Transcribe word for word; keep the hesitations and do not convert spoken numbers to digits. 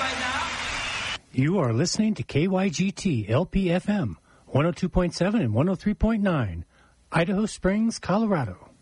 right now. You are listening to K Y G T L P F M, one oh two point seven and one oh three point nine, Idaho Springs, Colorado.